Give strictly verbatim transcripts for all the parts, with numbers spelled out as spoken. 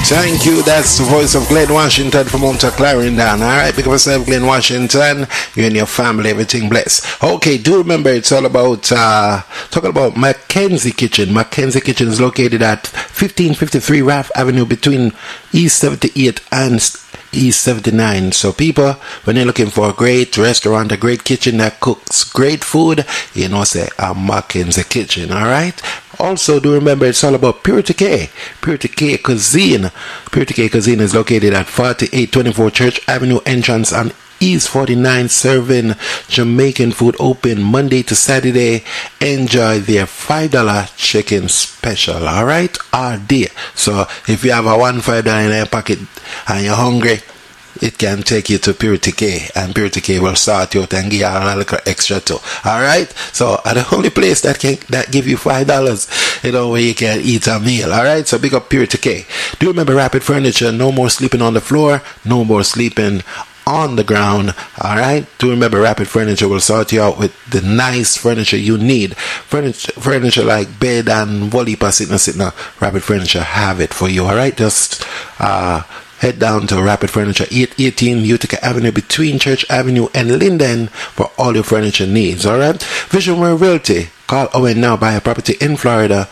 Thank you. That's the voice of Glenn Washington from Mount Clarendon. All right, because myself, Glenn Washington, you and your family, everything blessed. Okay, do remember it's all about uh, talking about Mackenzie Kitchen. Mackenzie Kitchen is located at fifteen fifty-three Raff Avenue between East seventy-eight and East seventy-nine. So people, when you're looking for a great restaurant, a great kitchen that cooks great food, you know, say a Mackenzie Kitchen. All right. Also, do remember it's all about Purity K. Purity K Cuisine. Purity K Cuisine is located at forty-eight twenty-four Church Avenue entrance on East forty-nine, serving Jamaican food, open Monday to Saturday. Enjoy their five dollar chicken special, all right, all day. So if you have a one five dollar in your pocket and you're hungry, it can take you to Purity K, and Purity K will sort you out and give you a little extra too. All right, so at the only place that can that give you five dollars, you know, where you can eat a meal. All right, so big up Purity K. Do remember Rapid Furniture. No more sleeping on the floor. No more sleeping on the ground. All right, do remember Rapid Furniture will sort you out with the nice furniture you need. Furniture, furniture like bed and wallpaper, sitting sitting. Rapid Furniture have it for you. All right, just uh. head down to Rapid Furniture, eight eighteen Utica Avenue between Church Avenue and Linden for all your furniture needs. All right. Visionary Realty. Call Owen now. Buy a property in Florida.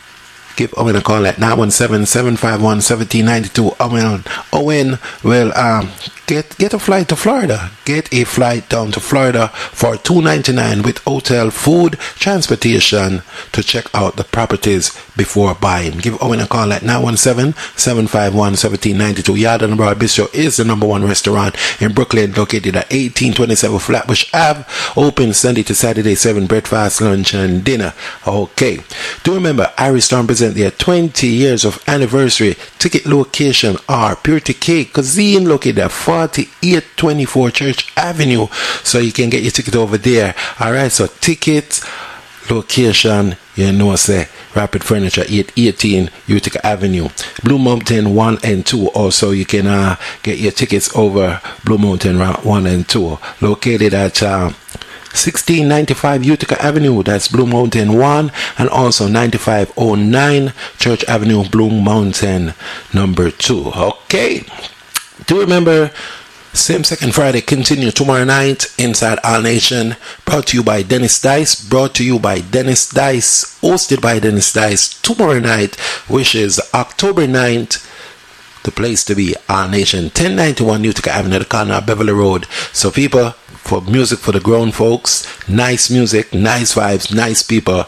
Give Owen a call at nine one seven, seven five one, one seven nine two. Owen, Owen will um, get get a flight to Florida. Get a flight down to Florida for two ninety-nine with hotel, food, transportation to check out the properties before buying. Give Owen a call at nine one seven, seven five one, one seven nine two. Yard and Bar Bistro is the number one restaurant in Brooklyn, located at eighteen twenty-seven Flatbush Avenue. Open Sunday to Saturday, seven breakfast, lunch, and dinner. Okay. Do remember, Irish Storm present their twenty years of anniversary. Ticket location are Purity K Cuisine, located at forty-eight twenty-four Church Avenue. So you can get your ticket over there. Alright, so tickets, location, you know, say Rapid Furniture, eight eighteen Utica Avenue. Blue Mountain one and two. Also, you can uh, get your tickets over Blue Mountain one and two. Located at Uh, sixteen ninety-five Utica Avenue, that's Blue Mountain one, and also ninety-five oh nine Church Avenue, Blue Mountain number two. Okay, do remember, same second Friday continue tomorrow night inside All Nation, brought to you by Dennis Dice, brought to you by Dennis Dice, hosted by Dennis Dice. Tomorrow night, which is October ninth, the place to be, All Nation, ten ninety-one Utica Avenue, the corner of Beverly Road. So people, for music for the grown folks, nice music, nice vibes, nice people,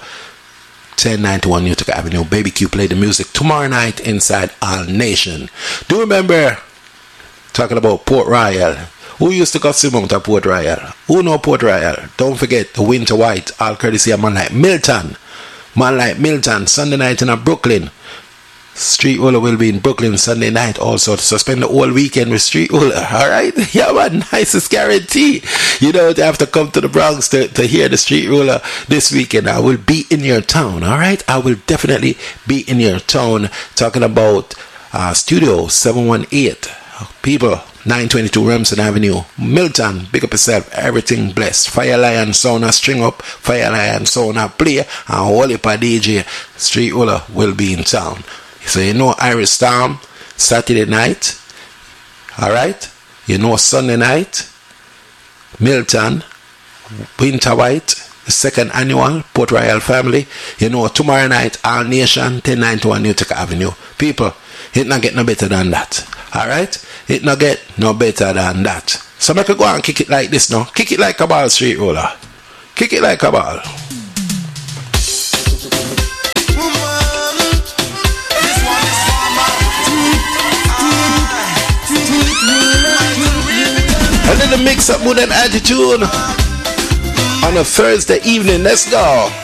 ten ninety-one Utica Avenue. Baby Q play the music tomorrow night inside All Nation. Do remember, talking about Port Royal. Who used to go Simon to Port Royal? Who know Port Royal? Don't forget the Winter White, all courtesy of man like Milton. Man like Milton, Sunday night in a Brooklyn. Street Roller will be in Brooklyn Sunday night also, to suspend the whole weekend with Street Roller. Alright? Yeah, man, nicest guarantee. You don't have to come to the Bronx to, to hear the Street Roller this weekend. I will be in your town. Alright? I will definitely be in your town, talking about uh, Studio seven one eight. People, nine twenty-two Remsen Avenue, Milton. Big up yourself. Everything blessed. Fire Lion Sauna string up, Fire Lion Sauna play, and Wally Pa D J. Street Roller will be in town. So you know Irish Storm Saturday night. Alright? You know Sunday night, Milton, Winter White, the second annual Port Royal family. You know tomorrow night, All Nation, ten ninety-one Utica Avenue. People, it not get no better than that. Alright? It not get no better than that. So make a go and kick it like this now. Kick it like a ball, Street Roller. Kick it like a ball. A little mix up mood and attitude on a Thursday evening. Let's go.